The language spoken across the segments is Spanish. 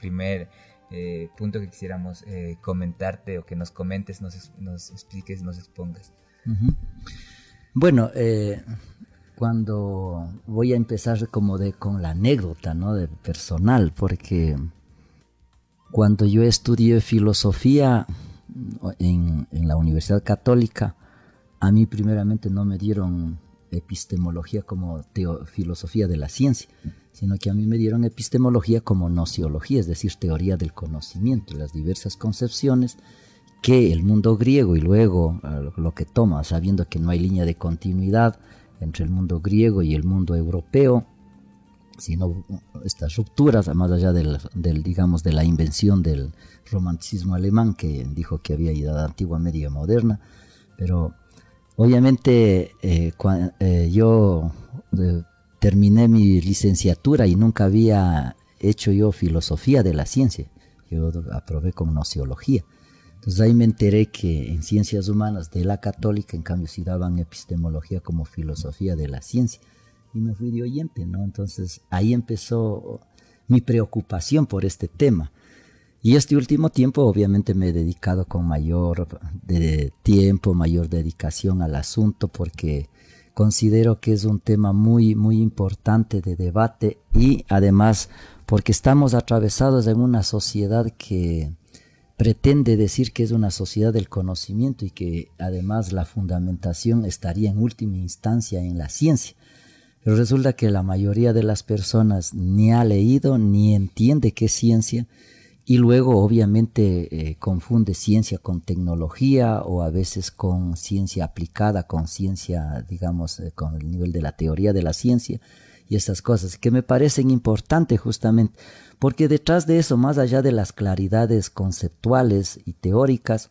primer punto que quisiéramos comentarte, o que nos comentes, nos expliques, nos expongas. Uh-huh. Bueno, cuando voy a empezar con la anécdota, ¿no? De personal, porque cuando yo estudié filosofía en la Universidad Católica, a mí primeramente no me dieron epistemología como filosofía de la ciencia, sino que a mí me dieron epistemología como nociología, es decir, teoría del conocimiento, las diversas concepciones que el mundo griego y luego lo que toma, sabiendo que no hay línea de continuidad entre el mundo griego y el mundo europeo, sino estas rupturas, más allá digamos, de la invención del romanticismo alemán, que dijo que había Edad Antigua, Media y Moderna. Pero obviamente yo terminé mi licenciatura y nunca había hecho yo filosofía de la ciencia. Yo aprobé con nociología. Entonces ahí me enteré que en ciencias humanas de la Católica, en cambio, sí daban epistemología como filosofía de la ciencia. Y me fui de oyente, ¿no? Entonces ahí empezó mi preocupación por este tema. Y este último tiempo obviamente me he dedicado con mayor tiempo, mayor dedicación al asunto, porque considero que es un tema muy, muy importante de debate, y además porque estamos atravesados en una sociedad que pretende decir que es una sociedad del conocimiento y que además la fundamentación estaría en última instancia en la ciencia. Pero resulta que la mayoría de las personas ni ha leído ni entiende qué es ciencia, y luego obviamente confunde ciencia con tecnología, o a veces con ciencia aplicada, con ciencia, digamos, con el nivel de la teoría de la ciencia y estas cosas que me parecen importantes justamente porque detrás de eso, más allá de las claridades conceptuales y teóricas,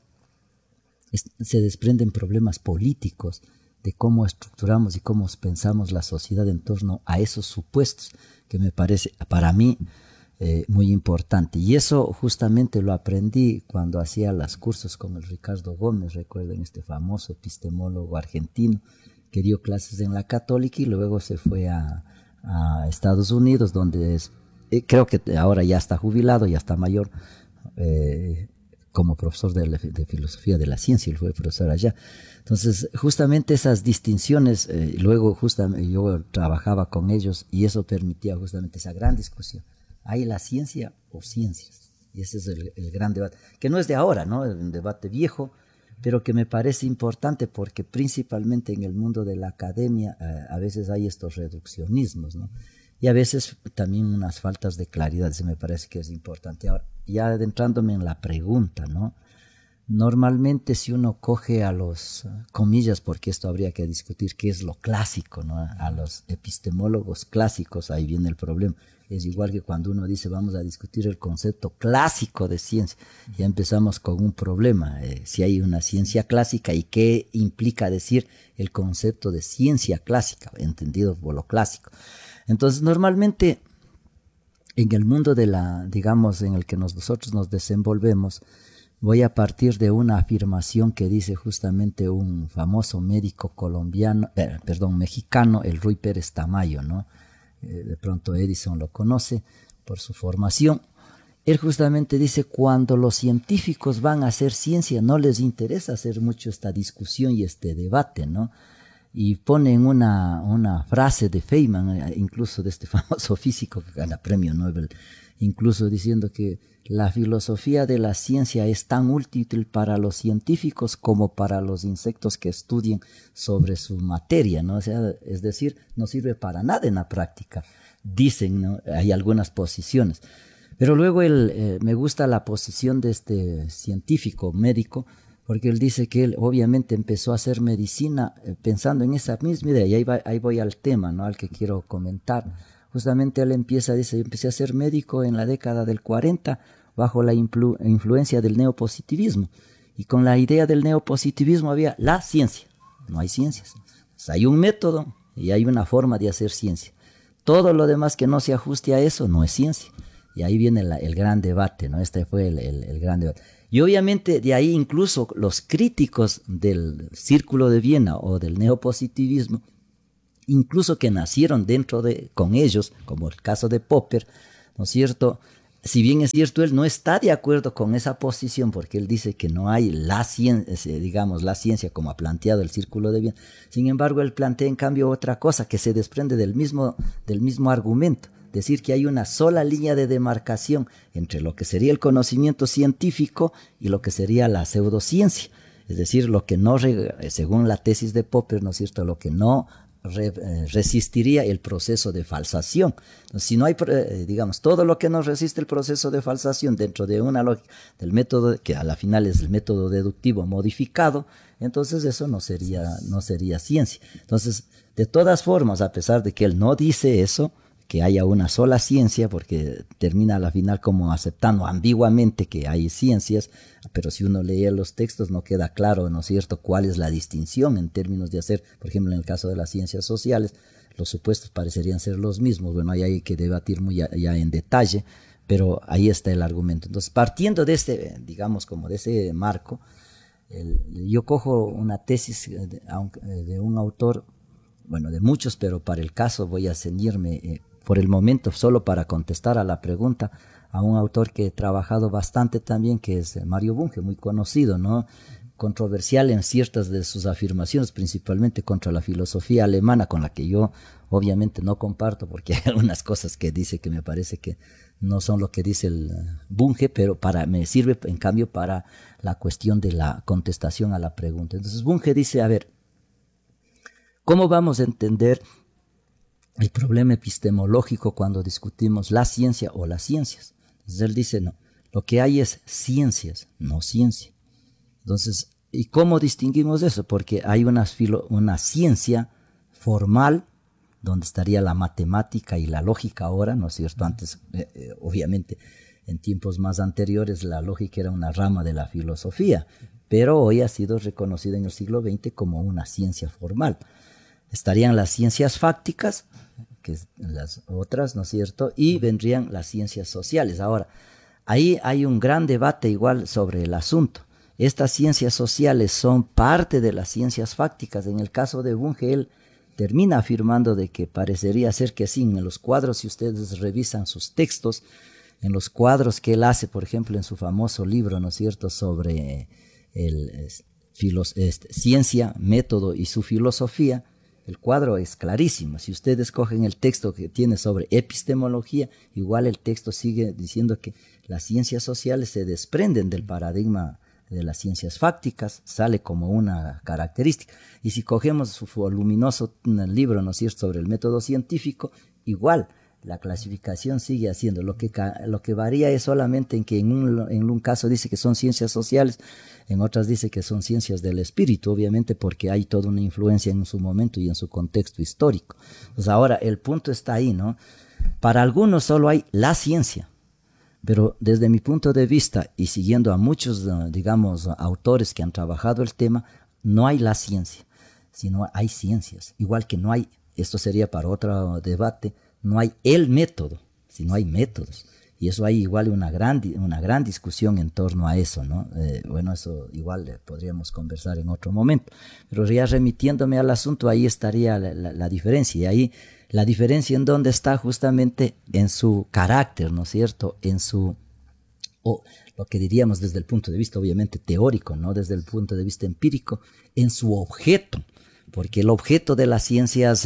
se desprenden problemas políticos de cómo estructuramos y cómo pensamos la sociedad en torno a esos supuestos, que me parece para mí muy importante. Y eso justamente lo aprendí cuando hacía los cursos con el Ricardo Gómez, recuerden, este famoso epistemólogo argentino que dio clases en la Católica y luego se fue a Estados Unidos, donde creo que ahora ya está jubilado, ya está mayor, como profesor de filosofía de la ciencia, él fue profesor allá. Entonces, justamente esas distinciones, luego justamente yo trabajaba con ellos y eso permitía justamente esa gran discusión. ¿Hay la ciencia o ciencias? Y ese es el gran debate, que no es de ahora, ¿no? Es un debate viejo, pero que me parece importante porque principalmente en el mundo de la academia a veces hay estos reduccionismos, ¿no? Y a veces también unas faltas de claridad, eso me parece que es importante. Ahora, ya adentrándome en la pregunta, ¿no? Normalmente si uno coge a los, comillas, porque esto habría que discutir qué es lo clásico, ¿no? A los epistemólogos clásicos, ahí viene el problema. Es igual que cuando uno dice vamos a discutir el concepto clásico de ciencia, ya empezamos con un problema. Si hay una ciencia clásica y qué implica decir el concepto de ciencia clásica, entendido por lo clásico. Entonces normalmente en el mundo de digamos, en el que nosotros nos desenvolvemos, voy a partir de una afirmación que dice justamente un famoso médico mexicano, el Ruy Pérez Tamayo, ¿no? De pronto Edison lo conoce por su formación. Él justamente dice, cuando los científicos van a hacer ciencia, no les interesa hacer mucho esta discusión y este debate, ¿no? Y ponen una frase de Feynman, incluso de este famoso físico que gana premio Nobel, incluso diciendo que la filosofía de la ciencia es tan útil para los científicos como para los insectos que estudien sobre su materia, ¿no? O sea, es decir, no sirve para nada en la práctica, dicen, ¿no? Hay algunas posiciones. Pero luego me gusta la posición de este científico médico, porque él dice que él obviamente empezó a hacer medicina pensando en esa misma idea, y ahí voy al tema, ¿no? Al que quiero comentar. Justamente él dice, yo empecé a ser médico en la década del 40 bajo la influencia del neopositivismo. Y con la idea del neopositivismo había la ciencia. No hay ciencias. Pues hay un método y hay una forma de hacer ciencia. Todo lo demás que no se ajuste a eso no es ciencia. Y ahí viene el gran debate, ¿no? Este fue el gran debate. Y obviamente de ahí incluso los críticos del Círculo de Viena o del neopositivismo, incluso que nacieron con ellos, como el caso de Popper, ¿no es cierto?, si bien es cierto, él no está de acuerdo con esa posición, porque él dice que no hay la ciencia, digamos, la ciencia como ha planteado el círculo de bien. Sin embargo, él plantea en cambio otra cosa que se desprende del mismo argumento. Decir que hay una sola línea de demarcación entre lo que sería el conocimiento científico y lo que sería la pseudociencia. Es decir, lo que no, según la tesis de Popper, ¿no es cierto?, lo que no resistiría el proceso de falsación. Entonces, si no hay, digamos, todo lo que no resiste el proceso de falsación dentro de una lógica del método, que a la final es el método deductivo modificado, entonces eso no sería ciencia. Entonces, de todas formas, a pesar de que él no dice eso, que haya una sola ciencia, porque termina a la final como aceptando ambiguamente que hay ciencias, pero si uno lee los textos no queda claro, ¿no es cierto?, cuál es la distinción en términos de hacer, por ejemplo, en el caso de las ciencias sociales, los supuestos parecerían ser los mismos. Bueno, ahí hay que debatir muy ya en detalle, pero ahí está el argumento. Entonces, partiendo de digamos, como de ese marco, yo cojo una tesis de un autor, bueno, de muchos, pero para el caso voy a ceñirme por el momento, solo para contestar a la pregunta, a un autor que he trabajado bastante también, que es Mario Bunge, muy conocido, ¿no? Controversial en ciertas de sus afirmaciones, principalmente contra la filosofía alemana, con la que yo obviamente no comparto, porque hay algunas cosas que dice que me parece que no son lo que dice el Bunge, pero me sirve en cambio para la cuestión de la contestación a la pregunta. Entonces Bunge dice, a ver, ¿cómo vamos a entender el problema epistemológico cuando discutimos la ciencia o las ciencias? Entonces él dice, no, lo que hay es ciencias, no ciencia. Entonces, ¿y cómo distinguimos eso? Porque hay una ciencia formal, donde estaría la matemática y la lógica ahora, ¿no es cierto? Antes, obviamente, en tiempos más anteriores, la lógica era una rama de la filosofía, pero hoy ha sido reconocida en el siglo XX como una ciencia formal. Estarían las ciencias fácticas, que las otras, ¿no es cierto? Y vendrían las ciencias sociales. Ahora, ahí hay un gran debate igual sobre el asunto. Estas ciencias sociales son parte de las ciencias fácticas. En el caso de Bunge, él termina afirmando de que parecería ser que sí. En los cuadros, si ustedes revisan sus textos, en los cuadros que él hace, por ejemplo, en su famoso libro, ¿no es cierto?, sobre ciencia, método y su filosofía, el cuadro es clarísimo. Si ustedes cogen el texto que tiene sobre epistemología, igual el texto sigue diciendo que las ciencias sociales se desprenden del paradigma de las ciencias fácticas, sale como una característica. Y si cogemos su voluminoso libro, ¿no es cierto?, sobre el método científico, igual la clasificación sigue haciendo. Lo que varía es solamente en que en un caso dice que son ciencias sociales, en otras dice que son ciencias del espíritu, obviamente porque hay toda una influencia en su momento y en su contexto histórico. Pues ahora el punto está ahí, ¿no? Para algunos solo hay la ciencia, pero desde mi punto de vista y siguiendo a muchos, digamos, autores que han trabajado el tema, no hay la ciencia, sino hay ciencias. Igual que no hay, esto sería para otro debate, no hay el método, sino hay métodos. Y eso hay igual una gran discusión en torno a eso, ¿no? Bueno, eso igual podríamos conversar en otro momento. Pero ya remitiéndome al asunto, ahí estaría la diferencia. Y ahí la diferencia en dónde está justamente en su carácter, ¿no es cierto? En su, lo que diríamos desde el punto de vista obviamente teórico, ¿no? Desde el punto de vista empírico, en su objeto. Porque el objeto de las ciencias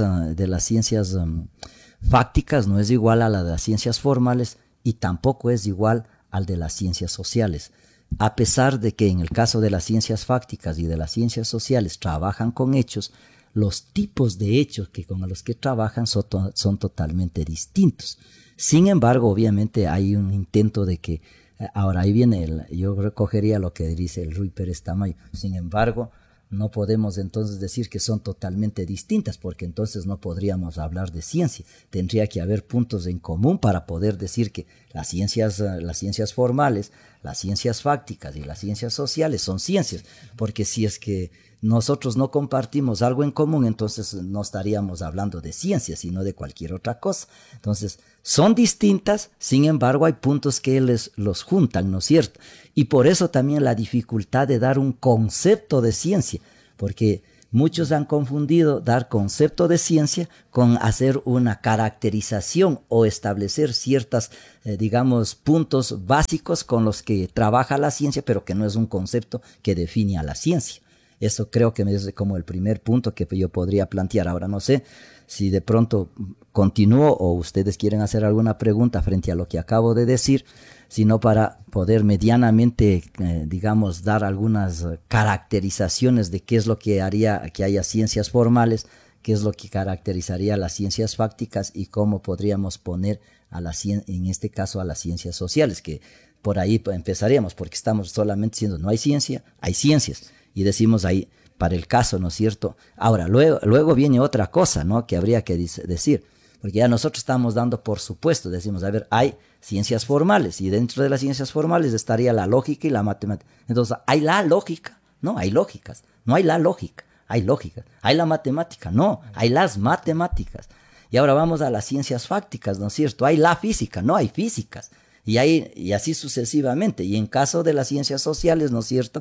fácticas no es igual a la de las ciencias formales y tampoco es igual al de las ciencias sociales. A pesar de que en el caso de las ciencias fácticas y de las ciencias sociales trabajan con hechos, los tipos de hechos con los que trabajan son totalmente distintos. Sin embargo, obviamente hay un intento de que, ahora ahí viene, yo recogería lo que dice el Ruy Pérez Tamayo, sin embargo, no podemos entonces decir que son totalmente distintas, porque entonces no podríamos hablar de ciencia. Tendría que haber puntos en común para poder decir que las ciencias formales, las ciencias fácticas y las ciencias sociales son ciencias, porque si es que nosotros no compartimos algo en común, entonces no estaríamos hablando de ciencia, sino de cualquier otra cosa. Entonces, son distintas, sin embargo, hay puntos que los juntan, ¿no es cierto? Y por eso también la dificultad de dar un concepto de ciencia, porque Muchos han confundido dar concepto de ciencia con hacer una caracterización o establecer ciertas, digamos, puntos básicos con los que trabaja la ciencia, pero que no es un concepto que define a la ciencia. Eso creo que es como el primer punto que yo podría plantear. Ahora no sé si de pronto continúo o ustedes quieren hacer alguna pregunta frente a lo que acabo de decir, sino para poder medianamente, digamos, dar algunas caracterizaciones de qué es lo que haría que haya ciencias formales, qué es lo que caracterizaría las ciencias fácticas y cómo podríamos poner a en este caso a las ciencias sociales, que por ahí empezaríamos, porque estamos solamente diciendo no hay ciencia, hay ciencias, y decimos ahí para el caso, ¿no es cierto? Ahora, luego viene otra cosa, ¿no?, que habría que decir, porque ya nosotros estamos dando por supuesto, decimos, a ver, hay ciencias formales, y dentro de las ciencias formales estaría la lógica y la matemática. Entonces, ¿hay la lógica? No, hay lógicas. No hay la lógica, hay lógica. ¿Hay la matemática? No, hay las matemáticas. Y ahora vamos a las ciencias fácticas, ¿no es cierto? Hay la física, no hay físicas. Y así sucesivamente. Y en caso de las ciencias sociales, ¿no es cierto?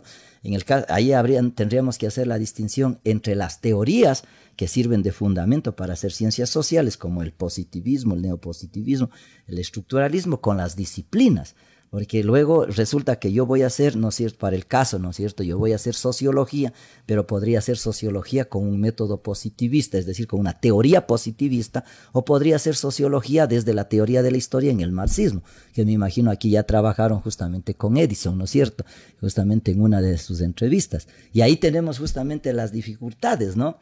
Ahí tendríamos que hacer la distinción entre las teorías que sirven de fundamento para hacer ciencias sociales, como el positivismo, el neopositivismo, el estructuralismo, con las disciplinas. Porque luego resulta que yo voy a hacer, ¿no es cierto?, para el caso, ¿no es cierto?, yo voy a hacer sociología, pero podría hacer sociología con un método positivista, es decir, con una teoría positivista, o podría hacer sociología desde la teoría de la historia en el marxismo, que me imagino aquí ya trabajaron justamente con Edison, ¿no es cierto?, justamente en una de sus entrevistas. Y ahí tenemos justamente las dificultades, ¿no?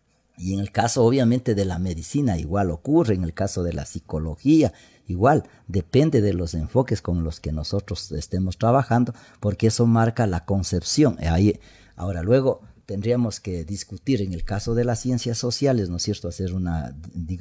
Y en el caso, obviamente, de la medicina igual ocurre, en el caso de la psicología igual, depende de los enfoques con los que nosotros estemos trabajando, porque eso marca la concepción. Ahora, luego tendríamos que discutir en el caso de las ciencias sociales, ¿no es cierto?, hacer una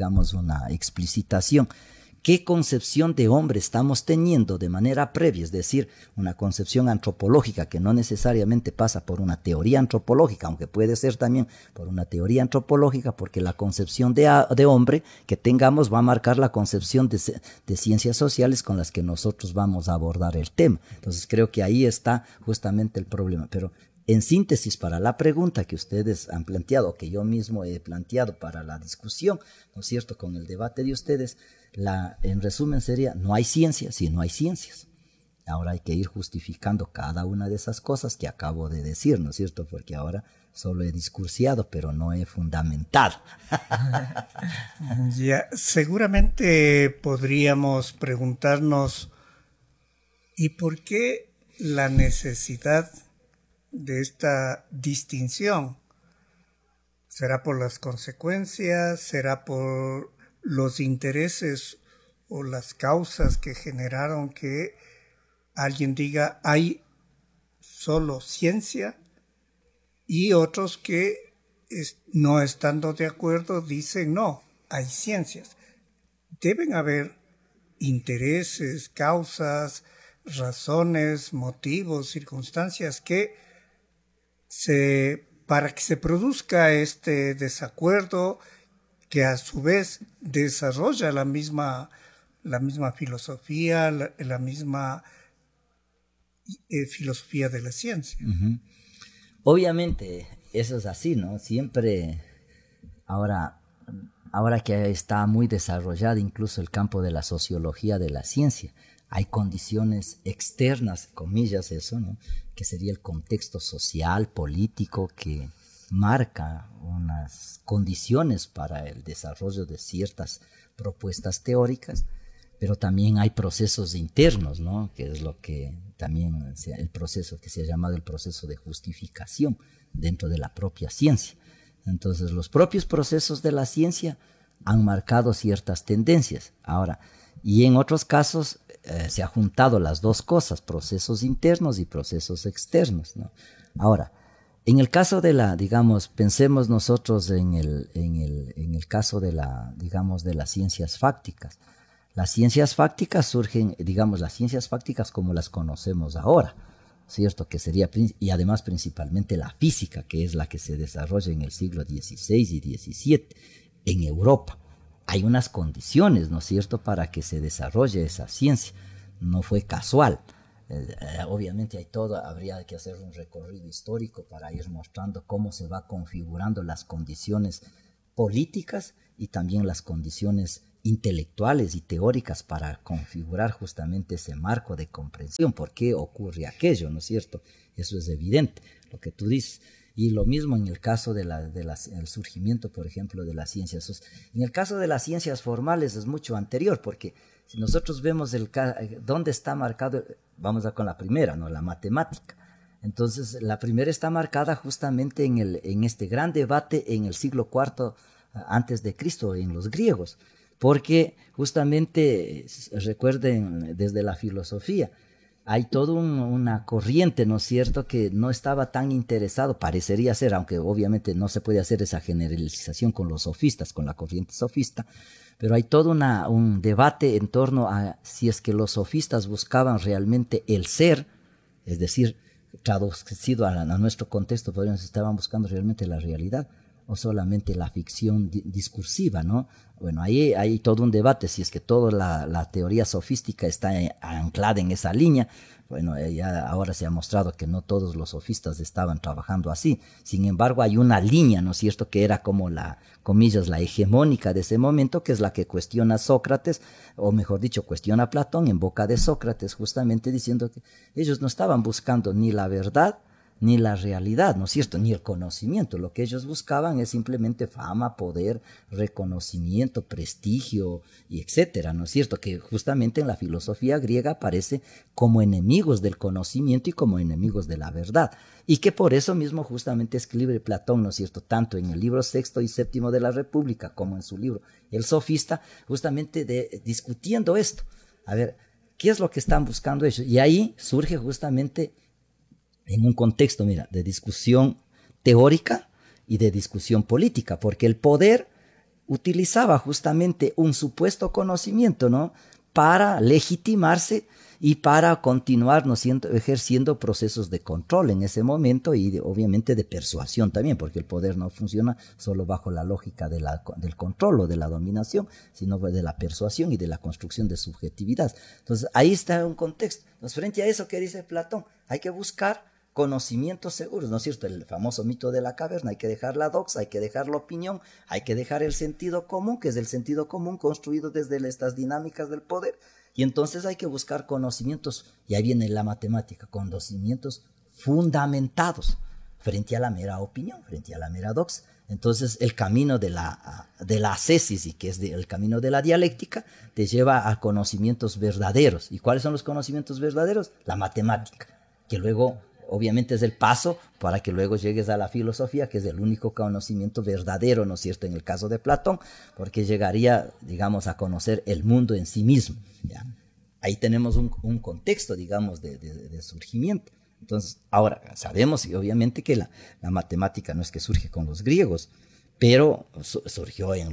explicitación. ¿Qué concepción de hombre estamos teniendo de manera previa? Es decir, una concepción antropológica que no necesariamente pasa por una teoría antropológica, aunque puede ser también por una teoría antropológica, porque la concepción de hombre que tengamos va a marcar la concepción de ciencias sociales con las que nosotros vamos a abordar el tema. Entonces creo que ahí está justamente el problema. Pero en síntesis, para la pregunta que ustedes han planteado, que yo mismo he planteado para la discusión, ¿no es cierto?, con el debate de ustedes, en resumen sería, no hay ciencia si no hay ciencias. Ahora hay que ir justificando cada una de esas cosas que acabo de decir, ¿no es cierto?, porque ahora solo he discursiado, pero no he fundamentado. Ya, seguramente podríamos preguntarnos, ¿y por qué la necesidad de esta distinción? ¿Será por las consecuencias? ¿Será por los intereses o las causas que generaron que alguien diga hay solo ciencia, y otros que no estando de acuerdo dicen no, hay ciencias? Deben haber intereses, causas, razones, motivos, circunstancias que para que se produzca este desacuerdo, que a su vez desarrolla la misma filosofía, la misma filosofía de la ciencia. Uh-huh. Obviamente, eso es así, ¿no? Siempre, ahora que está muy desarrollado incluso el campo de la sociología de la ciencia, hay condiciones externas, comillas eso, ¿no?, que sería el contexto social, político, que marca unas condiciones para el desarrollo de ciertas propuestas teóricas, pero también hay procesos internos, ¿no?, que es lo que también el proceso que se ha llamado el proceso de justificación dentro de la propia ciencia. Entonces, los propios procesos de la ciencia han marcado ciertas tendencias. Ahora, y en otros casos se ha juntado las dos cosas, procesos internos y procesos externos, ¿no? Ahora, en el caso de digamos, pensemos nosotros en el caso de de las ciencias fácticas. Las ciencias fácticas surgen, digamos, las ciencias fácticas como las conocemos ahora, ¿cierto? Que sería, y además principalmente la física, que es la que se desarrolla en el siglo XVI y XVII en Europa. Hay unas condiciones, ¿no es cierto?, para que se desarrolle esa ciencia. No fue casual. Obviamente hay todo, habría que hacer un recorrido histórico para ir mostrando cómo se va configurando las condiciones políticas y también las condiciones intelectuales y teóricas para configurar justamente ese marco de comprensión. ¿Por qué ocurre aquello? ¿No es cierto? Eso es evidente, lo que tú dices. Y lo mismo en el caso del surgimiento, por ejemplo, de las ciencias. En el caso de las ciencias formales es mucho anterior, porque si nosotros vemos dónde está marcado, vamos con la primera, ¿no? La matemática. Entonces, la primera está marcada justamente en este gran debate en el siglo IV antes de Cristo, en los griegos, porque justamente, recuerden, desde la filosofía, hay toda una corriente, ¿no es cierto?, que no estaba tan interesado, parecería ser, aunque obviamente no se puede hacer esa generalización con los sofistas, con la corriente sofista, pero hay todo un debate en torno a si es que los sofistas buscaban realmente el ser, es decir, traducido a nuestro contexto, podríamos estaban buscando realmente la realidad o solamente la ficción discursiva, ¿no? Bueno, ahí hay todo un debate, si es que toda la teoría sofística está anclada en esa línea. Bueno, ya ahora se ha mostrado que no todos los sofistas estaban trabajando así. Sin embargo, hay una línea, ¿no es cierto?, que era como comillas, la hegemónica de ese momento, que es la que cuestiona Sócrates, o mejor dicho, cuestiona Platón en boca de Sócrates, justamente diciendo que ellos no estaban buscando ni la verdad, ni la realidad, ¿no es cierto?, ni el conocimiento. Lo que ellos buscaban es simplemente fama, poder, reconocimiento, prestigio, y etcétera, ¿no es cierto?, que justamente en la filosofía griega aparece como enemigos del conocimiento y como enemigos de la verdad. Y que por eso mismo justamente escribe Platón, ¿no es cierto?, tanto en el libro sexto y séptimo de la República como en su libro El Sofista, justamente discutiendo esto. A ver, ¿qué es lo que están buscando ellos? Y ahí surge justamente en un contexto, mira, de discusión teórica y de discusión política, porque el poder utilizaba justamente un supuesto conocimiento, ¿no?, para legitimarse y para continuar, ¿no?, ejerciendo procesos de control en ese momento y obviamente de persuasión también, porque el poder no funciona solo bajo la lógica del control o de la dominación, sino de la persuasión y de la construcción de subjetividad. Entonces ahí está un contexto. Entonces, frente a eso que dice Platón, hay que buscar conocimientos seguros, ¿no es cierto? El famoso mito de la caverna, hay que dejar la doxa, hay que dejar la opinión, hay que dejar el sentido común, que es el sentido común construido desde estas dinámicas del poder, y entonces hay que buscar conocimientos, y ahí viene la matemática, conocimientos fundamentados frente a la mera opinión, frente a la mera doxa. Entonces el camino de la ascesis, y que es el camino de la dialéctica, te lleva a conocimientos verdaderos. ¿Y cuáles son los conocimientos verdaderos? La matemática, que luego obviamente es el paso para que luego llegues a la filosofía, que es el único conocimiento verdadero, ¿no es cierto?, en el caso de Platón, porque llegaría, digamos, a conocer el mundo en sí mismo, ¿ya? Ahí tenemos un contexto, digamos, de surgimiento. Entonces, ahora, sabemos y obviamente que la matemática no es que surge con los griegos, pero surgió en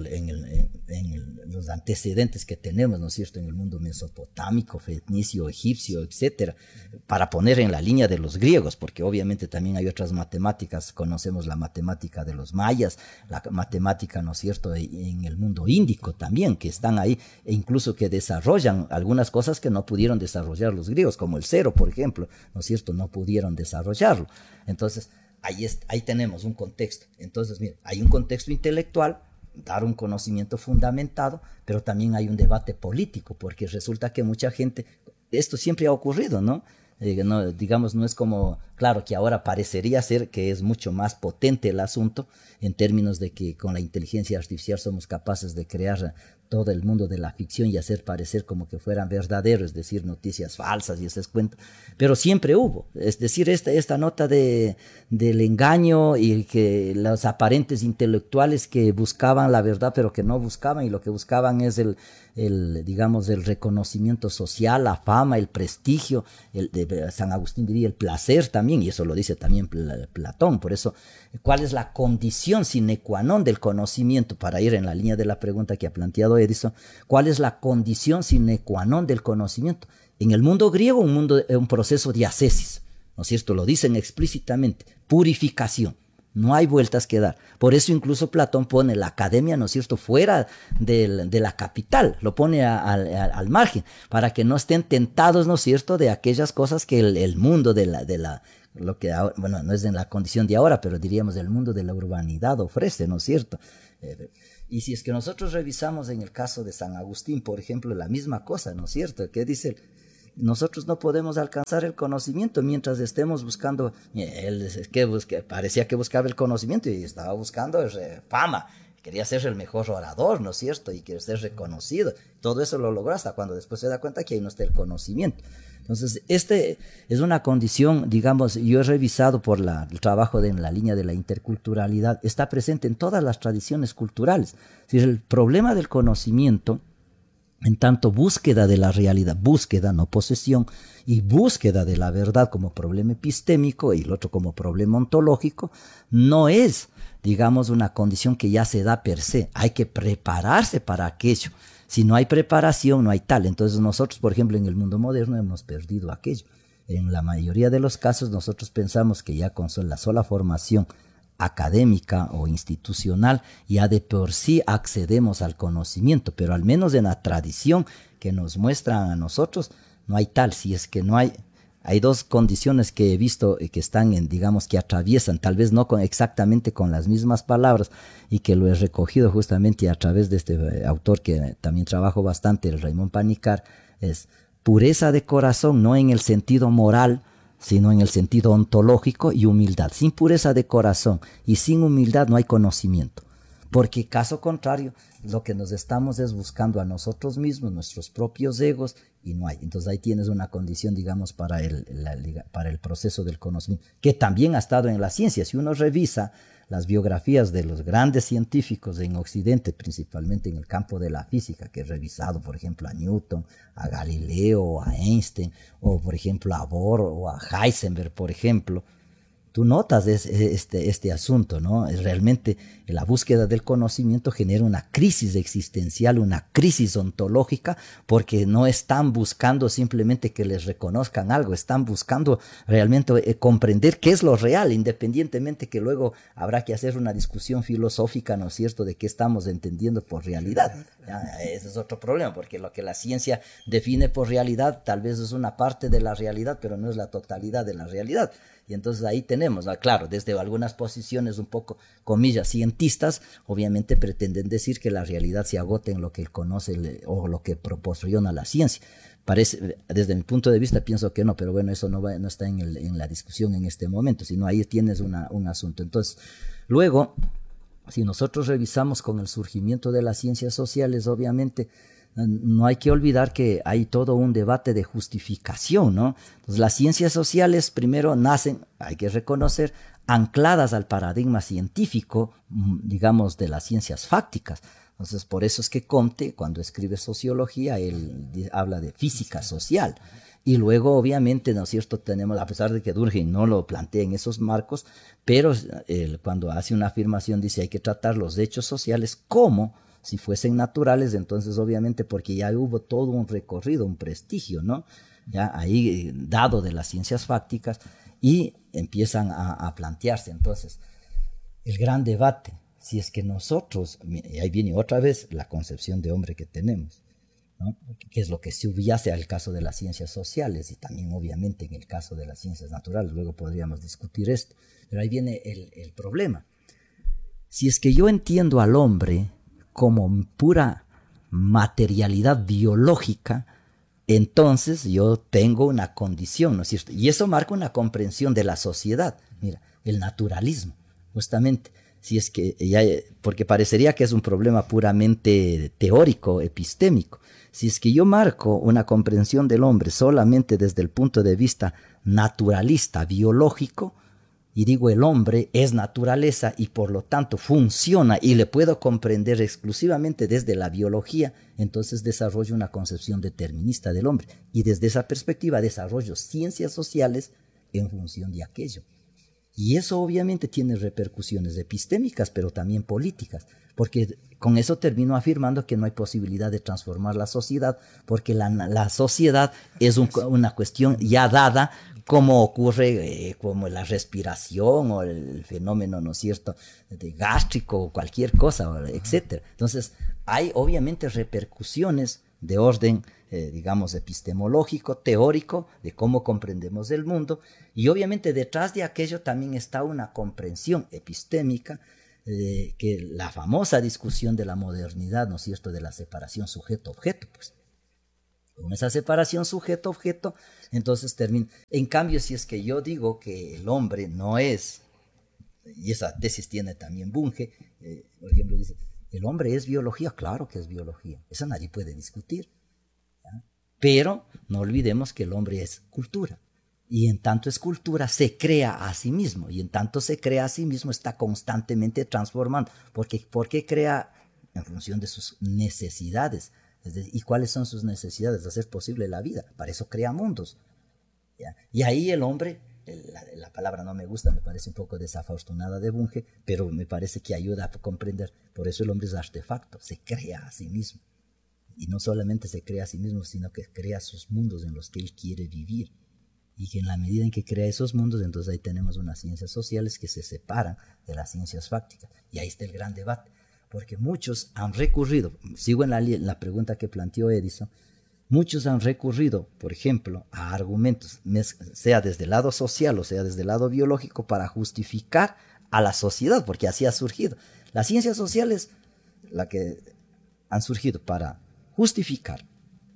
los antecedentes que tenemos, ¿no es cierto?, en el mundo mesopotámico, fenicio, egipcio, etcétera, para poner en la línea de los griegos, porque obviamente también hay otras matemáticas, conocemos la matemática de los mayas, la matemática, ¿no es cierto?, en el mundo índico también, que están ahí, e incluso que desarrollan algunas cosas que no pudieron desarrollar los griegos, como el cero, por ejemplo, ¿no es cierto?, no pudieron desarrollarlo. Entonces, ahí tenemos un contexto. Entonces, mira, hay un contexto intelectual, dar un conocimiento fundamentado, pero también hay un debate político, porque resulta que mucha gente, esto siempre ha ocurrido, ¿no? Digamos, no es como, claro que ahora parecería ser que es mucho más potente el asunto en términos de que con la inteligencia artificial somos capaces de crear todo el mundo de la ficción y hacer parecer como que fueran verdaderos, es decir, noticias falsas y esas cuentas, pero siempre hubo, es decir, esta nota del engaño y que los aparentes intelectuales que buscaban la verdad pero que no buscaban, y lo que buscaban es digamos, el reconocimiento social, la fama, el prestigio, de San Agustín diría el placer también, y eso lo dice también Platón. Por eso, ¿cuál es la condición sine qua non del conocimiento? Para ir en la línea de la pregunta que ha planteado Edison, ¿cuál es la condición sine qua non del conocimiento? En el mundo griego, un proceso de ascesis, ¿no es cierto? Lo dicen explícitamente, purificación. No hay vueltas que dar. Por eso incluso Platón pone la academia, ¿no es cierto?, fuera de la capital, lo pone al margen, para que no estén tentados, ¿no es cierto?, de aquellas cosas que el mundo lo que, bueno, no es en la condición de ahora, pero diríamos el mundo de la urbanidad ofrece, ¿no es cierto? Y si es que nosotros revisamos en el caso de San Agustín, por ejemplo, la misma cosa, ¿no es cierto?, que dice, nosotros no podemos alcanzar el conocimiento mientras estemos buscando, parecía que buscaba el conocimiento y estaba buscando fama, quería ser el mejor orador, ¿no es cierto?, y quería ser reconocido. Todo eso lo logró hasta cuando después se da cuenta que ahí no está el conocimiento. Entonces, este es una condición, digamos, yo he revisado por el trabajo en la línea de la interculturalidad, está presente en todas las tradiciones culturales. Es decir, el problema del conocimiento, en tanto búsqueda de la realidad, búsqueda, no posesión, y búsqueda de la verdad como problema epistémico y el otro como problema ontológico, no es, digamos, una condición que ya se da per se. Hay que prepararse para aquello. Si no hay preparación, no hay tal. Entonces nosotros, por ejemplo, en el mundo moderno hemos perdido aquello. En la mayoría de los casos nosotros pensamos que ya con la sola formación académica o institucional ya de por sí accedemos al conocimiento, pero al menos en la tradición que nos muestran a nosotros no hay tal. Si es que no hay dos condiciones que he visto que están digamos, que atraviesan, tal vez no exactamente con las mismas palabras, y que lo he recogido justamente a través de este autor que también trabajo bastante, el Raymond Panikkar, es pureza de corazón, no en el sentido moral, sino en el sentido ontológico, y humildad. Sin pureza de corazón y sin humildad no hay conocimiento. Porque caso contrario, lo que nos estamos es buscando a nosotros mismos, nuestros propios egos, y no hay. Entonces ahí tienes una condición, digamos, para el proceso del conocimiento, que también ha estado en la ciencia. Si uno revisa las biografías de los grandes científicos en Occidente, principalmente en el campo de la física, que he revisado, por ejemplo, a Newton, a Galileo, a Einstein, o por ejemplo a Bohr o a Heisenberg, por ejemplo, tú notas este asunto, ¿no? Realmente la búsqueda del conocimiento genera una crisis existencial, una crisis ontológica, porque no están buscando simplemente que les reconozcan algo, están buscando realmente comprender qué es lo real, independientemente que luego habrá que hacer una discusión filosófica, ¿no es cierto?, de qué estamos entendiendo por realidad. Ese es otro problema, porque lo que la ciencia define por realidad tal vez es una parte de la realidad, pero no es la totalidad de la realidad. Y entonces ahí tenemos, claro, desde algunas posiciones un poco, comillas, cientistas, obviamente pretenden decir que la realidad se agota en lo que él conoce o lo que proporciona la ciencia. Desde mi punto de vista pienso que no, pero bueno, eso no está en la discusión en este momento, sino ahí tienes un asunto. Entonces, luego, si nosotros revisamos con el surgimiento de las ciencias sociales, obviamente, no hay que olvidar que hay todo un debate de justificación, ¿no? Entonces, las ciencias sociales primero nacen, hay que reconocer, ancladas al paradigma científico, digamos, de las ciencias fácticas. Entonces, por eso es que Comte, cuando escribe sociología, él habla de física social. Y luego, obviamente, ¿no es cierto?, tenemos, a pesar de que Durkheim no lo plantea en esos marcos, pero cuando hace una afirmación dice hay que tratar los hechos sociales como si fuesen naturales. Entonces obviamente porque ya hubo todo un recorrido, un prestigio, ¿no?, ya ahí dado de las ciencias fácticas, y empiezan a plantearse entonces el gran debate, si es que nosotros, y ahí viene otra vez la concepción de hombre que tenemos, ¿no?, que es lo que subyace al caso de las ciencias sociales y también obviamente en el caso de las ciencias naturales. Luego podríamos discutir esto, pero ahí viene el problema. Si es que yo entiendo al hombre como pura materialidad biológica, entonces yo tengo una condición, ¿no es cierto? Y eso marca una comprensión de la sociedad. Mira, el naturalismo, justamente, si es que porque parecería que es un problema puramente teórico, epistémico. Si es que yo marco una comprensión del hombre solamente desde el punto de vista naturalista, biológico, y digo el hombre es naturaleza y por lo tanto funciona y le puedo comprender exclusivamente desde la biología, entonces desarrollo una concepción determinista del hombre y desde esa perspectiva desarrollo ciencias sociales en función de aquello. Y eso obviamente tiene repercusiones epistémicas, pero también políticas, porque con eso termino afirmando que no hay posibilidad de transformar la sociedad, porque la sociedad es una cuestión ya dada como ocurre como la respiración o el fenómeno, ¿no es cierto?, de gástrico o cualquier cosa, etcétera. Entonces, hay obviamente repercusiones de orden, digamos, epistemológico, teórico, de cómo comprendemos el mundo, y obviamente detrás de aquello también está una comprensión epistémica, que la famosa discusión de la modernidad, ¿no es cierto?, de la separación sujeto-objeto, pues. Con esa separación sujeto-objeto, entonces termina. En cambio, si es que yo digo que el hombre no es, y esa tesis tiene también Bunge, por ejemplo, dice, el hombre es biología, claro que es biología, eso nadie puede discutir, ¿ya? Pero no olvidemos que el hombre es cultura, y en tanto es cultura, se crea a sí mismo, y en tanto se crea a sí mismo, está constantemente transformando, porque crea en función de sus necesidades. ¿Y cuáles son sus necesidades? De hacer posible la vida. Para eso crea mundos, ¿ya? Y ahí el hombre, la palabra no me gusta, me parece un poco desafortunada de Bunge, pero me parece que ayuda a comprender. Por eso el hombre es artefacto, se crea a sí mismo. Y no solamente se crea a sí mismo, sino que crea sus mundos en los que él quiere vivir. Y que en la medida en que crea esos mundos, entonces ahí tenemos unas ciencias sociales que se separan de las ciencias fácticas. Y ahí está el gran debate. Porque muchos han recurrido, sigo en la pregunta que planteó Edison, muchos han recurrido, por ejemplo, a argumentos, sea desde el lado social o sea desde el lado biológico, para justificar a la sociedad, porque así ha surgido. Las ciencias sociales, la que han surgido para justificar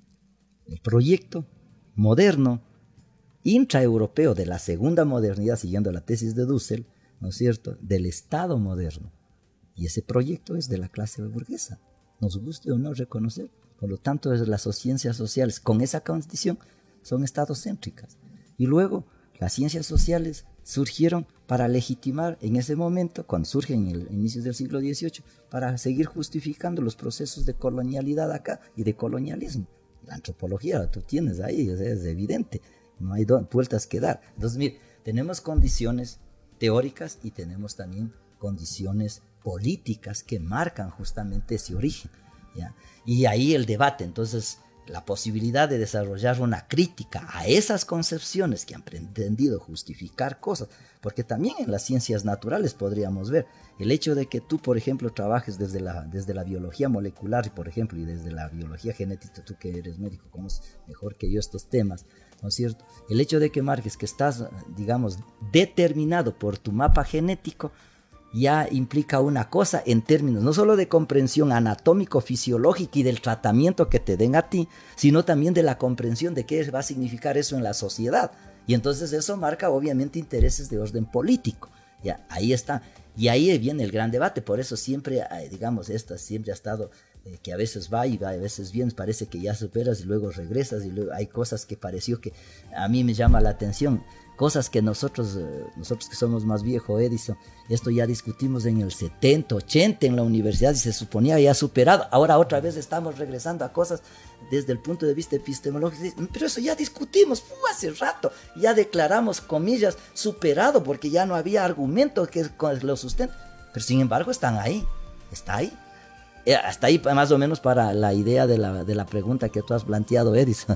el proyecto moderno, intraeuropeo de la segunda modernidad, siguiendo la tesis de Dussel, ¿no es cierto?, del Estado moderno. Y ese proyecto es de la clase burguesa, nos guste o no reconocer. Por lo tanto, las ciencias sociales con esa condición son estadocéntricas. Y luego, las ciencias sociales surgieron para legitimar en ese momento, cuando surgen en el inicio del siglo XVIII, para seguir justificando los procesos de colonialidad acá y de colonialismo. La antropología, tú tienes ahí, es evidente, no hay vueltas que dar. Entonces, mire, tenemos condiciones teóricas y tenemos también condiciones políticas que marcan justamente ese origen, ¿ya? Y ahí el debate, entonces, la posibilidad de desarrollar una crítica a esas concepciones que han pretendido justificar cosas, porque también en las ciencias naturales podríamos ver el hecho de que tú, por ejemplo, trabajes desde la biología molecular, por ejemplo, y desde la biología genética, tú que eres médico, conoces mejor que yo estos temas, ¿no es cierto? El hecho de que marques que estás, digamos, determinado por tu mapa genético, ya implica una cosa en términos no solo de comprensión anatómico-fisiológica y del tratamiento que te den a ti, sino también de la comprensión de qué va a significar eso en la sociedad. Y entonces eso marca obviamente intereses de orden político. Ya, ahí está. Y ahí viene el gran debate. Por eso siempre, digamos, siempre ha estado, que a veces va y va, a veces viene, parece que ya superas y luego regresas, y luego hay cosas que pareció que a mí me llama la atención. Cosas que nosotros que somos más viejos, Edison, esto ya discutimos en el 70, 80 en la universidad y se suponía ya superado. Ahora otra vez estamos regresando a cosas desde el punto de vista epistemológico. Pero eso ya discutimos hace rato, ya declaramos, comillas, superado, porque ya no había argumento que lo sustente. Pero sin embargo están ahí, está ahí. Hasta ahí más o menos para la idea de la pregunta que tú has planteado, Edison.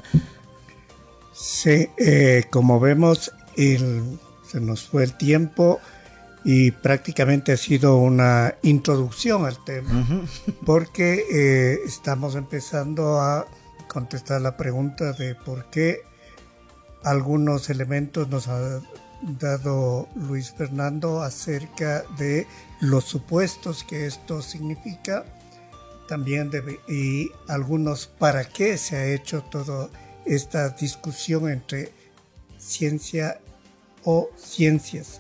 Sí, como vemos, se nos fue el tiempo y prácticamente ha sido una introducción al tema, porque estamos empezando a contestar la pregunta de por qué algunos elementos nos ha dado Luis Fernando acerca de los supuestos que esto significa, también y algunos para qué se ha hecho toda esta discusión entre ciencia o ciencias.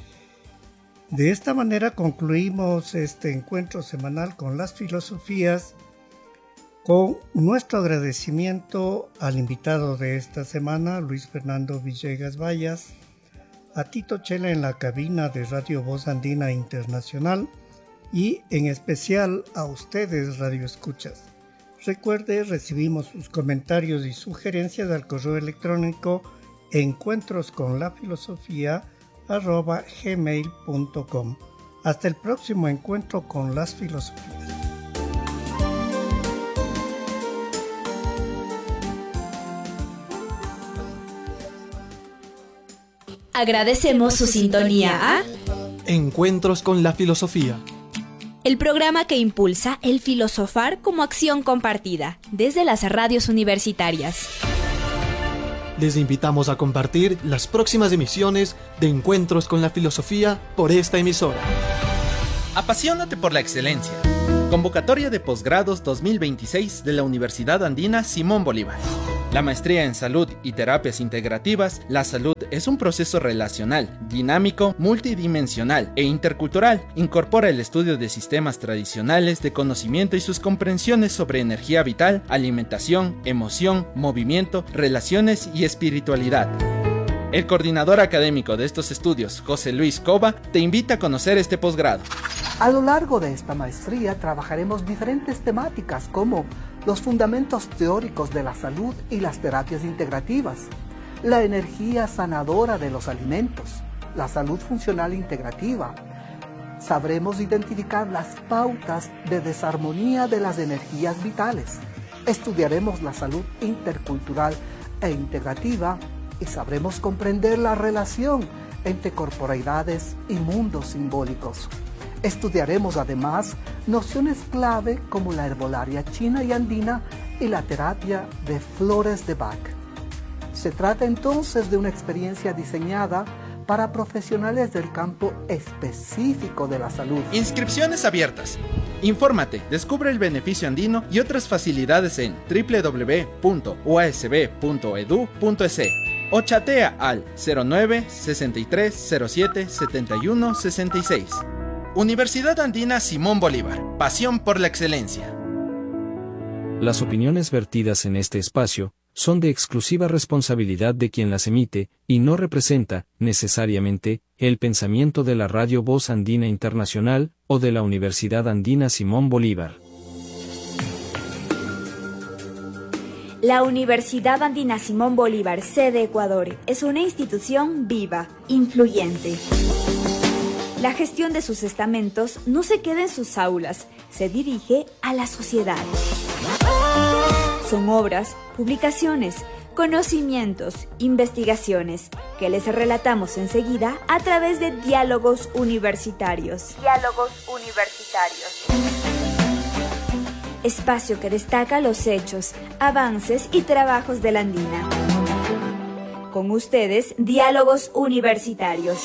De esta manera concluimos este encuentro semanal con las filosofías, con nuestro agradecimiento al invitado de esta semana, Luis Fernando Villegas Vallas, a Tito Chela en la cabina de Radio Voz Andina Internacional y en especial a ustedes, Radio Escuchas. Recuerde, recibimos sus comentarios y sugerencias al correo electrónico encuentrosconlafilosofía@gmail.com. Hasta el próximo encuentro con las filosofías. Agradecemos su sintonía a Encuentros con la Filosofía, el programa que impulsa el filosofar como acción compartida desde las radios universitarias. Les invitamos a compartir las próximas emisiones de Encuentros con la Filosofía por esta emisora. Apasionate por la excelencia. Convocatoria de posgrados 2026 de la Universidad Andina Simón Bolívar. La maestría en salud y terapias integrativas. La salud es un proceso relacional, dinámico, multidimensional e intercultural. Incorpora el estudio de sistemas tradicionales de conocimiento y sus comprensiones sobre energía vital, alimentación, emoción, movimiento, relaciones y espiritualidad. El coordinador académico de estos estudios, José Luis Cova, te invita a conocer este posgrado. A lo largo de esta maestría trabajaremos diferentes temáticas como los fundamentos teóricos de la salud y las terapias integrativas, la energía sanadora de los alimentos, la salud funcional integrativa. Sabremos identificar las pautas de desarmonía de las energías vitales. Estudiaremos la salud intercultural e integrativa y sabremos comprender la relación entre corporeidades y mundos simbólicos. Estudiaremos además nociones clave como la herbolaria china y andina y la terapia de flores de Bach. Se trata entonces de una experiencia diseñada para profesionales del campo específico de la salud. Inscripciones abiertas. Infórmate, descubre el beneficio andino y otras facilidades en www.uasb.edu.es o chatea al 09 63 07 71 66. Universidad Andina Simón Bolívar. Pasión por la excelencia. Las opiniones vertidas en este espacio son de exclusiva responsabilidad de quien las emite y no representa, necesariamente, el pensamiento de la Radio Voz Andina Internacional o de la Universidad Andina Simón Bolívar. La Universidad Andina Simón Bolívar, sede Ecuador, es una institución viva, influyente. La gestión de sus estamentos no se queda en sus aulas, se dirige a la sociedad. Son obras, publicaciones, conocimientos, investigaciones, que les relatamos enseguida a través de Diálogos Universitarios. Diálogos Universitarios. Espacio que destaca los hechos, avances y trabajos de la Andina. Con ustedes, Diálogos Universitarios.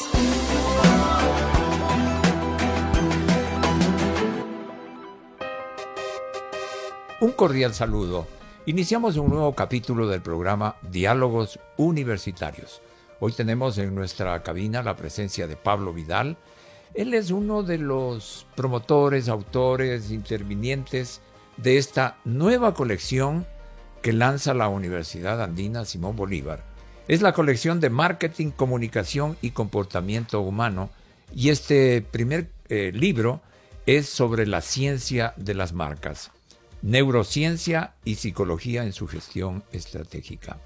Un cordial saludo. Iniciamos un nuevo capítulo del programa Diálogos Universitarios. Hoy tenemos en nuestra cabina la presencia de Pablo Vidal. Él es uno de los promotores, autores, intervinientes de esta nueva colección que lanza la Universidad Andina Simón Bolívar. Es la colección de Marketing, Comunicación y Comportamiento Humano, y este primer libro es sobre la ciencia de las marcas. Neurociencia y psicología en su gestión estratégica.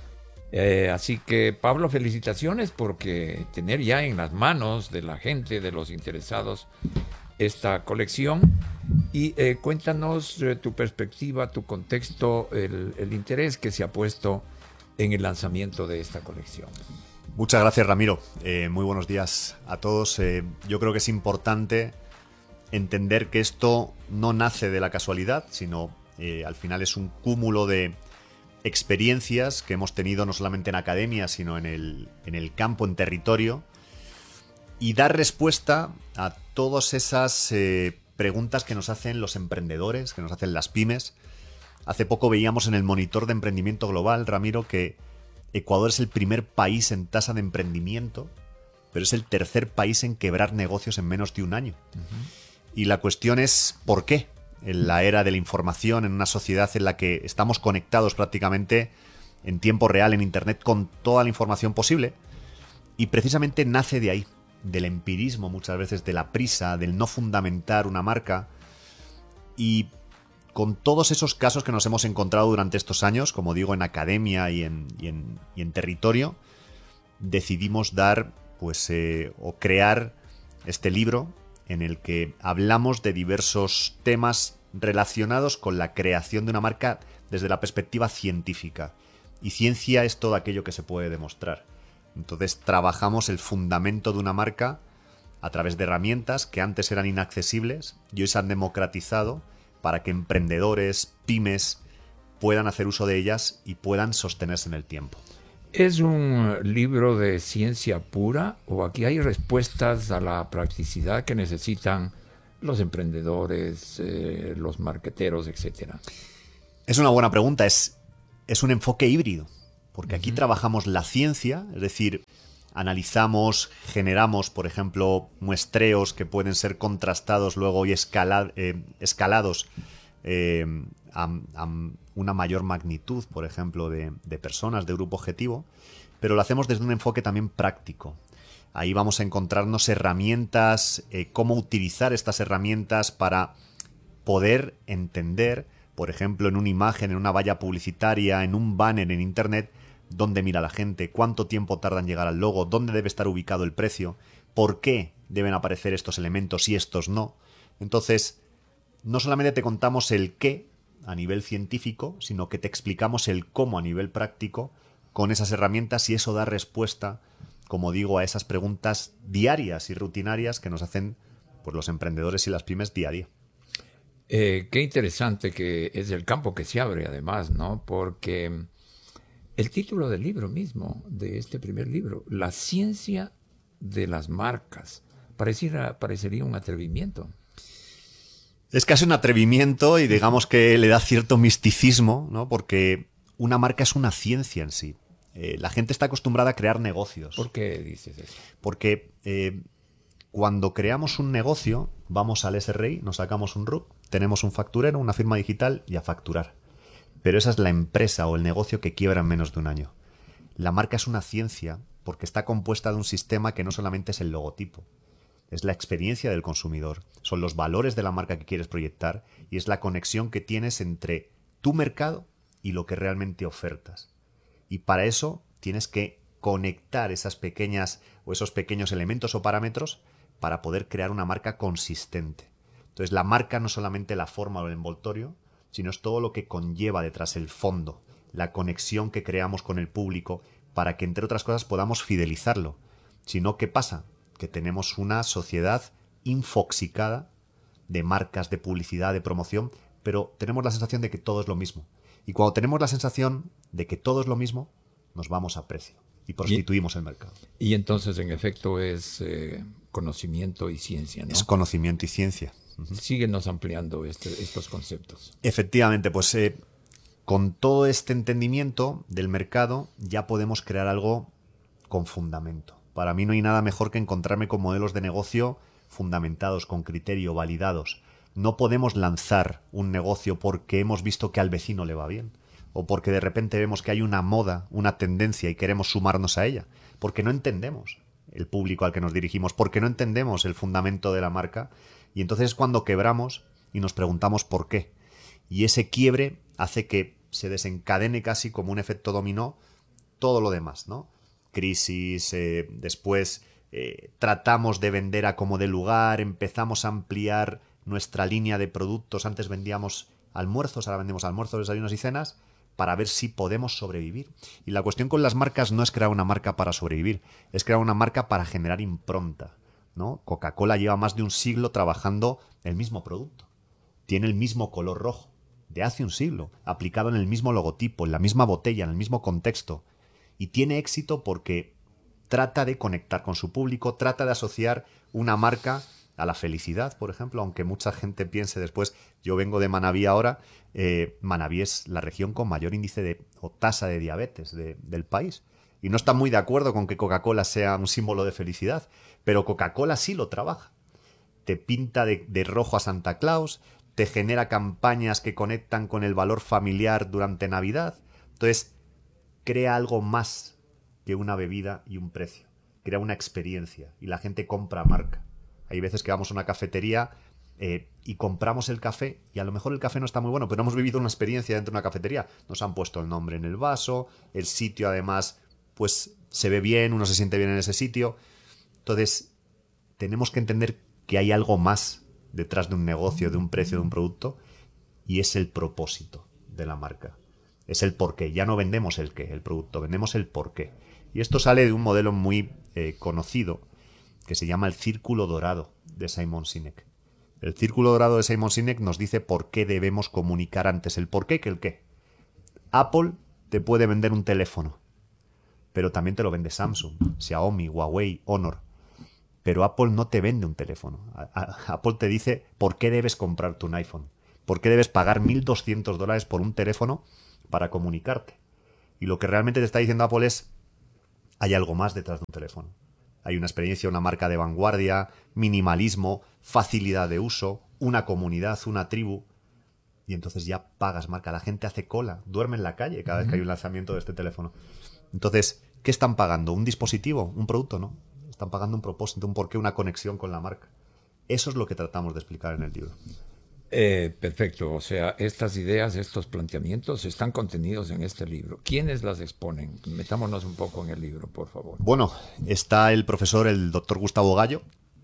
Así que, Pablo, felicitaciones porque tener ya en las manos de la gente, de los interesados, esta colección. Y cuéntanos tu perspectiva, tu contexto, el interés que se ha puesto en el lanzamiento de esta colección. Muchas gracias, Ramiro. Muy buenos días a todos. Yo creo que es importante entender que esto no nace de la casualidad, sino al final es un cúmulo de experiencias que hemos tenido no solamente en academia, sino en el campo, en territorio, y dar respuesta a todas esas preguntas que nos hacen los emprendedores, que nos hacen las pymes. Hace poco veíamos en el monitor de emprendimiento global, Ramiro, que Ecuador es el primer país en tasa de emprendimiento, pero es el tercer país en quebrar negocios en menos de un año. Uh-huh. Y la cuestión es ¿por qué? En la era de la información, en una sociedad en la que estamos conectados prácticamente en tiempo real en Internet con toda la información posible, y precisamente nace de ahí, del empirismo muchas veces, de la prisa, del no fundamentar una marca, y con todos esos casos que nos hemos encontrado durante estos años, como digo, en academia y en territorio, decidimos dar, o crear este libro en el que hablamos de diversos temas relacionados con la creación de una marca desde la perspectiva científica. Y ciencia es todo aquello que se puede demostrar. Entonces trabajamos el fundamento de una marca a través de herramientas que antes eran inaccesibles y hoy se han democratizado para que emprendedores, pymes, puedan hacer uso de ellas y puedan sostenerse en el tiempo. ¿Es un libro de ciencia pura o aquí hay respuestas a la practicidad que necesitan los emprendedores, los marqueteros, etcétera? Es una buena pregunta. Es un enfoque híbrido, porque aquí trabajamos la ciencia, es decir, analizamos, generamos, por ejemplo, muestreos que pueden ser contrastados luego y escalados a una mayor magnitud, por ejemplo, de personas, de grupo objetivo, pero lo hacemos desde un enfoque también práctico. Ahí vamos a encontrarnos herramientas, cómo utilizar estas herramientas para poder entender, por ejemplo, en una imagen, en una valla publicitaria, en un banner en internet, dónde mira la gente, cuánto tiempo tarda en llegar al logo, dónde debe estar ubicado el precio, por qué deben aparecer estos elementos y estos no. Entonces, no solamente te contamos el qué a nivel científico, sino que te explicamos el cómo a nivel práctico con esas herramientas, y eso da respuesta, como digo, a esas preguntas diarias y rutinarias que nos hacen pues, los emprendedores y las pymes día a día. Qué interesante que es el campo que se abre, además, ¿no? Porque el título del libro mismo, de este primer libro, La ciencia de las marcas, parecería un atrevimiento. Es casi un atrevimiento y digamos que le da cierto misticismo, ¿no? Porque una marca es una ciencia en sí. La gente está acostumbrada a crear negocios. ¿Por qué dices eso? Porque cuando creamos un negocio, vamos al SRI, nos sacamos un RUC, tenemos un facturero, una firma digital y a facturar. Pero esa es la empresa o el negocio que quiebra en menos de un año. La marca es una ciencia porque está compuesta de un sistema que no solamente es el logotipo, es la experiencia del consumidor, son los valores de la marca que quieres proyectar y es la conexión que tienes entre tu mercado y lo que realmente ofertas. Y para eso tienes que conectar esas pequeñas o esos pequeños elementos o parámetros para poder crear una marca consistente. Entonces la marca no es solamente la forma o el envoltorio, sino es todo lo que conlleva detrás el fondo, la conexión que creamos con el público para que, entre otras cosas, podamos fidelizarlo. Si no, ¿qué pasa? Que tenemos una sociedad infoxicada de marcas, de publicidad, de promoción, pero tenemos la sensación de que todo es lo mismo. Y cuando tenemos la sensación de que todo es lo mismo, nos vamos a precio y prostituimos el mercado. Y entonces, en efecto, es conocimiento y ciencia, ¿no? Es conocimiento y ciencia. Síguenos ampliando estos conceptos. Efectivamente, pues con todo este entendimiento del mercado ya podemos crear algo con fundamento. Para mí no hay nada mejor que encontrarme con modelos de negocio fundamentados, con criterio, validados. No podemos lanzar un negocio porque hemos visto que al vecino le va bien, o porque de repente vemos que hay una moda, una tendencia y queremos sumarnos a ella, porque no entendemos el público al que nos dirigimos, porque no entendemos el fundamento de la marca, y entonces es cuando quebramos y nos preguntamos por qué. Y ese quiebre hace que se desencadene casi como un efecto dominó todo lo demás, ¿no? Crisis, después tratamos de vender a como de lugar, empezamos a ampliar nuestra línea de productos. Antes vendíamos almuerzos, ahora vendemos almuerzos, desayunos y cenas para ver si podemos sobrevivir. Y la cuestión con las marcas no es crear una marca para sobrevivir, es crear una marca para generar impronta, ¿no? Coca-Cola lleva más de un siglo trabajando el mismo producto. Tiene el mismo color rojo de hace un siglo, aplicado en el mismo logotipo, en la misma botella, en el mismo contexto. Y tiene éxito porque trata de conectar con su público, trata de asociar una marca a la felicidad, por ejemplo, aunque mucha gente piense después, yo vengo de Manabí ahora, Manabí es la región con mayor índice o tasa de diabetes del país. Y no está muy de acuerdo con que Coca-Cola sea un símbolo de felicidad, pero Coca-Cola sí lo trabaja. Te pinta de rojo a Santa Claus, te genera campañas que conectan con el valor familiar durante Navidad. Entonces, crea algo más que una bebida y un precio. Crea una experiencia y la gente compra marca. Hay veces que vamos a una cafetería y compramos el café y a lo mejor el café no está muy bueno, pero hemos vivido una experiencia dentro de una cafetería. Nos han puesto el nombre en el vaso, el sitio además pues se ve bien, uno se siente bien en ese sitio. Entonces tenemos que entender que hay algo más detrás de un negocio, de un precio, de un producto, y es el propósito de la marca. Es el porqué. Ya no vendemos el qué, el producto, vendemos el porqué. Y esto sale de un modelo muy conocido que se llama el círculo dorado de Simon Sinek. El círculo dorado de Simon Sinek nos dice por qué debemos comunicar antes el por qué que el qué. Apple te puede vender un teléfono, pero también te lo vende Samsung, Xiaomi, Huawei, Honor. Pero Apple no te vende un teléfono. Apple te dice por qué debes comprarte un iPhone, por qué debes pagar $1.200 por un teléfono para comunicarte. Y lo que realmente te está diciendo Apple es, hay algo más detrás de un teléfono. Hay una experiencia, una marca de vanguardia, minimalismo, facilidad de uso, una comunidad, una tribu. Y entonces ya pagas marca. La gente hace cola, duerme en la calle cada vez que hay un lanzamiento de este teléfono. Entonces, ¿qué están pagando? ¿Un dispositivo? ¿Un producto? No. Están pagando un propósito, un porqué, una conexión con la marca. Eso es lo que tratamos de explicar en el libro. Perfecto. O sea, estas ideas, estos planteamientos están contenidos en este libro. ¿Quiénes las exponen? Metámonos un poco en el libro, por favor. Bueno, está el profesor, el doctor Gustavo Gallo,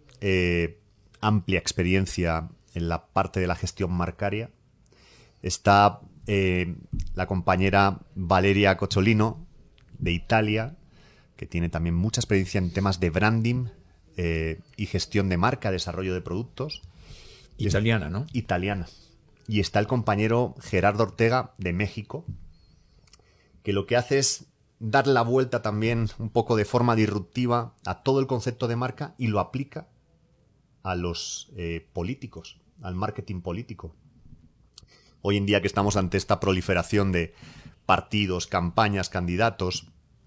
amplia experiencia en la parte de la gestión marcaria. Está la compañera Valeria Cocciolino, de Italia, que tiene también mucha experiencia en temas de branding y gestión de marca, desarrollo de productos. Italiana, ¿no? Italiana. Y está el compañero Gerardo Ortega, de México, que lo que hace es dar la vuelta también un poco de forma disruptiva a todo el concepto de marca y lo aplica a los políticos, al marketing político. Hoy en día que estamos ante esta proliferación de partidos, campañas, candidatos,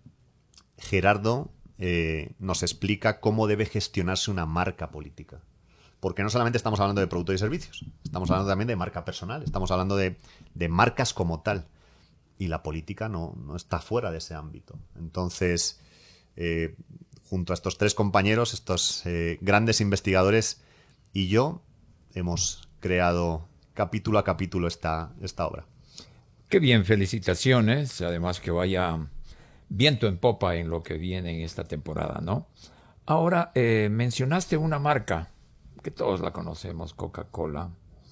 Gerardo nos explica cómo debe gestionarse una marca política. Porque no solamente estamos hablando de productos y servicios, estamos hablando también de marca personal, estamos hablando de marcas como tal. Y la política no está fuera de ese ámbito. Entonces, junto a estos tres compañeros, estos grandes investigadores y yo, hemos creado capítulo a capítulo esta obra. Qué bien, felicitaciones. Además que vaya viento en popa en lo que viene en esta temporada, ¿no? Ahora, mencionaste una marca que todos la conocemos, Coca-Cola.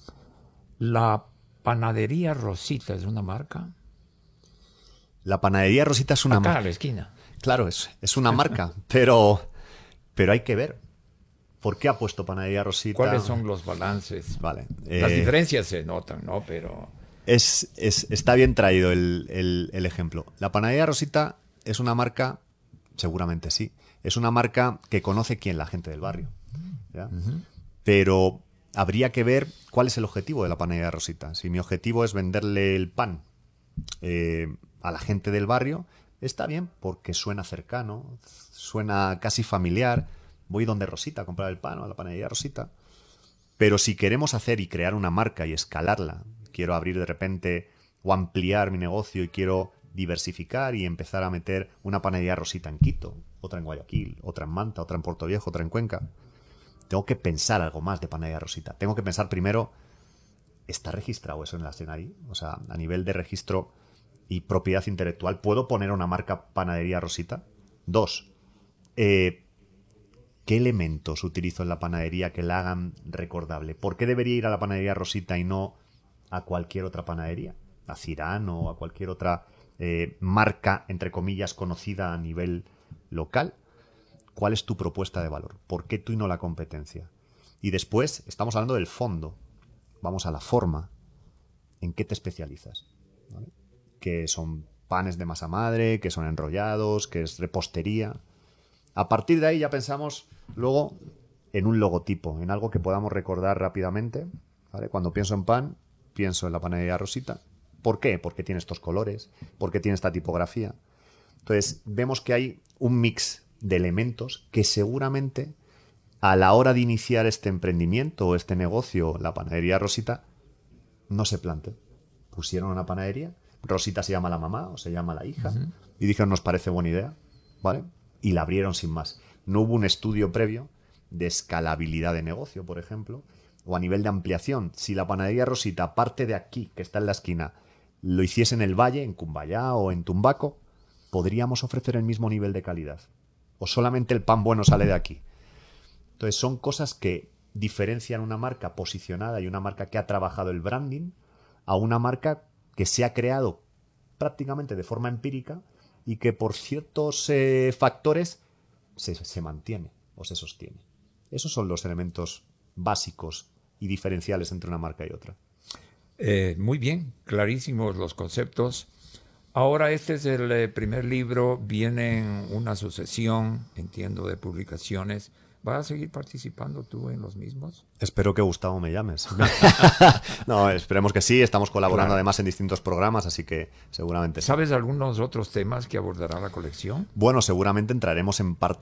¿La panadería Rosita es una marca? La panadería Rosita es una marca. Acá a la esquina. Claro, es una marca, pero hay que ver. ¿Por qué ha puesto panadería Rosita? ¿Cuáles son los balances? Vale. Las diferencias se notan, ¿no? Pero está bien traído el ejemplo. La panadería Rosita es una marca, seguramente sí, es una marca que conoce quién, la gente del barrio. ¿Ya? Pero habría que ver cuál es el objetivo de la panadería Rosita. Si mi objetivo es venderle el pan a la gente del barrio, está bien porque suena cercano, suena casi familiar. Voy donde Rosita a comprar el pan, o a la panadería Rosita. Pero si queremos hacer y crear una marca y escalarla, quiero abrir de repente o ampliar mi negocio y quiero diversificar y empezar a meter una panadería Rosita en Quito, otra en Guayaquil, otra en Manta, otra en Puerto Viejo, otra en Cuenca, tengo que pensar algo más de panadería Rosita. Tengo que pensar primero, ¿está registrado eso en la SENAI? O sea, a nivel de registro y propiedad intelectual, ¿puedo poner una marca panadería Rosita? 2, ¿qué elementos utilizo en la panadería que la hagan recordable? ¿Por qué debería ir a la panadería Rosita y no a cualquier otra panadería? A Cirán o a cualquier otra marca, entre comillas, conocida a nivel local. ¿Cuál es tu propuesta de valor? ¿Por qué tú y no la competencia? Y después, estamos hablando del fondo. Vamos a la forma. ¿En qué te especializas? ¿Vale? ¿Qué son panes de masa madre? ¿Qué son enrollados? ¿Qué es repostería? A partir de ahí ya pensamos luego en un logotipo, en algo que podamos recordar rápidamente. ¿Vale? Cuando pienso en pan, pienso en la panadería Rosita. ¿Por qué? Porque tiene estos colores, porque tiene esta tipografía. Entonces, vemos que hay un mix de elementos que seguramente a la hora de iniciar este emprendimiento o este negocio, la panadería Rosita, no se planteó. Pusieron una panadería, Rosita se llama la mamá o se llama la hija, y dijeron, nos parece buena idea, ¿vale? Y la abrieron sin más. No hubo un estudio previo de escalabilidad de negocio, por ejemplo, o a nivel de ampliación. Si la panadería Rosita, parte de aquí, que está en la esquina, lo hiciese en el Valle, en Cumbayá o en Tumbaco, ¿podríamos ofrecer el mismo nivel de calidad? ¿O solamente el pan bueno sale de aquí? Entonces son cosas que diferencian una marca posicionada y una marca que ha trabajado el branding a una marca que se ha creado prácticamente de forma empírica y que por ciertos factores se mantiene o se sostiene. Esos son los elementos básicos y diferenciales entre una marca y otra. Muy bien, clarísimos los conceptos. Ahora este es el primer libro, viene una sucesión, entiendo, de publicaciones. ¿Vas a seguir participando tú en los mismos? Espero que Gustavo me llames. No, esperemos que sí. Estamos colaborando además en distintos programas, así que seguramente sí. ¿Sabes algunos otros temas que abordará la colección? Bueno, seguramente entraremos en